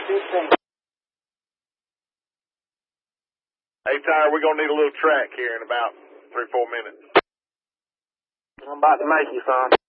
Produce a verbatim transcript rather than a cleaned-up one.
fifteen. Hey, Tyre, we're going to need a little track here in about three, four minutes. I'm about to make you, son.